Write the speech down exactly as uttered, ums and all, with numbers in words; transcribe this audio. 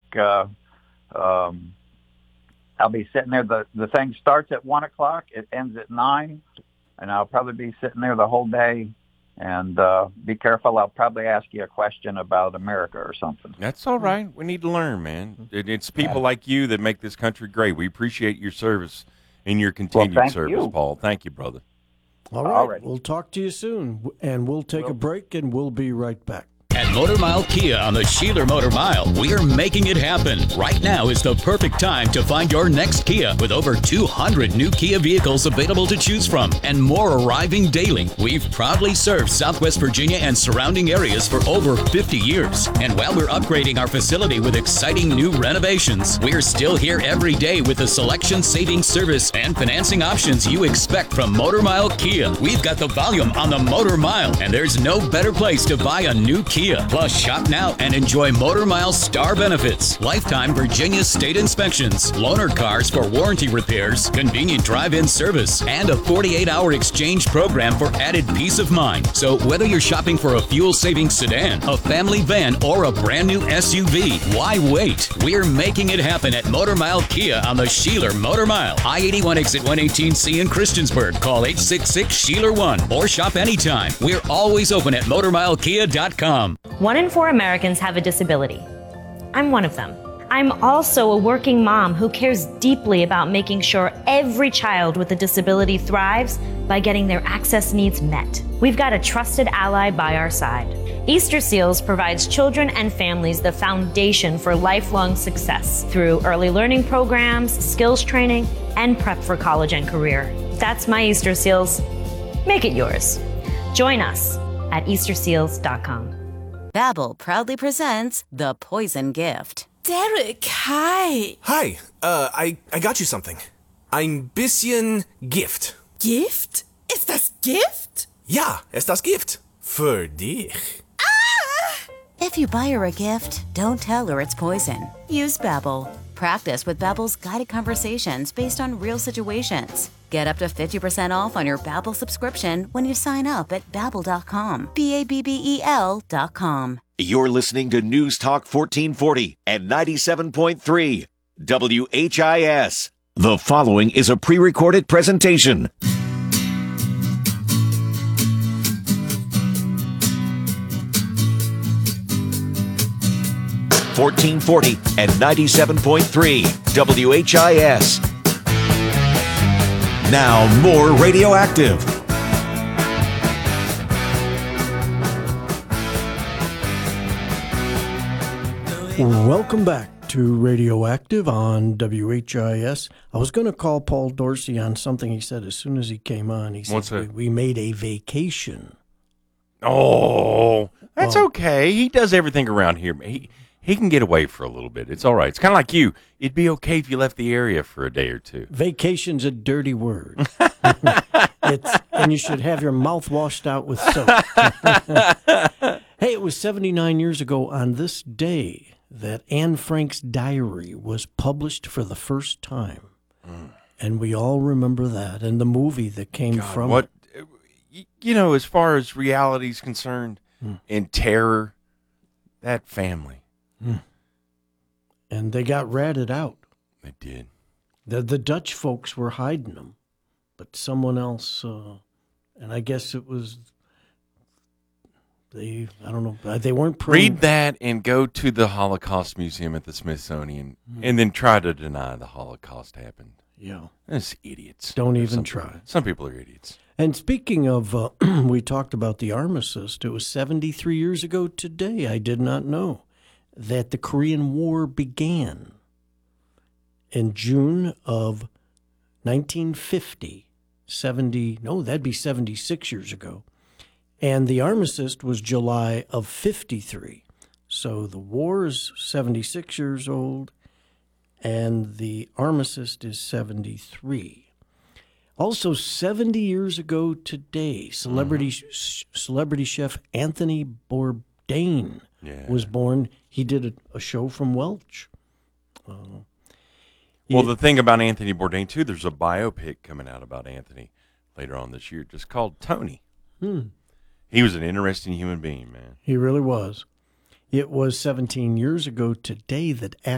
uh, um, I'll be sitting there. The, the thing starts at one o'clock. It ends at nine, and I'll probably be sitting there the whole day. And uh, be careful. I'll probably ask you a question about America or something. That's all right. We need to learn, man. It, it's people like you that make this country great. We appreciate your service and your continued well, thank service, you. Paul. Thank you, brother. All right. All right. We'll talk to you soon, and we'll take Well, a break, and we'll be right back. At Motor Mile Kia on the Sheeler Motor Mile, we're making it happen. Right now is the perfect time to find your next Kia with over two hundred new Kia vehicles available to choose from and more arriving daily. We've proudly served Southwest Virginia and surrounding areas for over fifty years. And while we're upgrading our facility with exciting new renovations, we're still here every day with the selection, saving service, and financing options you expect from Motor Mile Kia. We've got the volume on the Motor Mile, and there's no better place to buy a new Kia. Plus, shop now and enjoy Motor Mile Star benefits, lifetime Virginia state inspections, loaner cars for warranty repairs, convenient drive-in service, and a forty-eight hour exchange program for added peace of mind. So whether you're shopping for a fuel-saving sedan, a family van, or a brand new S U V, why wait? We're making it happen at Motor Mile Kia on the Sheeler Motor Mile. I eighty-one exit one eighteen C in Christiansburg. Call eight six six Sheeler one or shop anytime. We're always open at motor mile kia dot com. One in four Americans have a disability. I'm one of them. I'm also a working mom who cares deeply about making sure every child with a disability thrives by getting their access needs met. We've got a trusted ally by our side. Easter Seals provides children and families the foundation for lifelong success through early learning programs, skills training, and prep for college and career. That's my Easter Seals. Make it yours. Join us at easter seals dot com. Babbel proudly presents The Poison Gift. Derek, hi. Hi, uh, I, I got you something. Ein bisschen Gift. Gift? Ist das Gift? Ja, ist das Gift. Für dich. If you buy her a gift, don't tell her it's poison. Use Babbel. Practice with Babbel's guided conversations based on real situations. Get up to fifty percent off on your Babbel subscription when you sign up at babbel dot com. B A B B E L dot com. You're listening to News Talk fourteen forty and ninety-seven point three W H I S. The following is a pre-recorded presentation. fourteen forty and ninety-seven point three W H I S. Now more Radioactive. Welcome back to Radioactive on W H I S. I was going to call Paul Dorsey on something he said as soon as he came on. He said, What's that? We, we made a vacation. Oh, that's Oh. okay. He does everything around here. He he can get away for a little bit. It's all right. It's kind of like you. It'd be okay if you left the area for a day or two. Vacation's a dirty word. It's, and you should have your mouth washed out with soap. Hey, it was seventy-nine years ago on this day that Anne Frank's diary was published for the first time. Mm. And we all remember that, and the movie that came God, from what, it. You know, as far as reality is concerned, Mm. and terror, that family. Mm. And they got ratted out. They did. The, the Dutch folks were hiding them, but someone else, uh, and I guess it was, they, I don't know, they weren't praying. Read that and go to the Holocaust Museum at the Smithsonian Mm. and then try to deny the Holocaust happened. Yeah. That's idiots. Don't There's even some try. People, some people are idiots. And speaking of, uh, we talked about the armistice. It was seventy-three years ago today. I did not know that the Korean War began in June of nineteen fifty. seventy, no, that'd be seventy-six years ago. And the armistice was July of fifty-three. So the war is seventy-six years old, and the armistice is seventy-three. Also, seventy years ago today, celebrity mm-hmm. celebrity chef Anthony Bourdain yeah. was born. He did a, a show from Welch. Uh, well, he, the thing about Anthony Bourdain, too, there's a biopic coming out about Anthony later on this year, just called Tony. Hmm. He was an interesting human being, man. He really was. It was seventeen years ago today that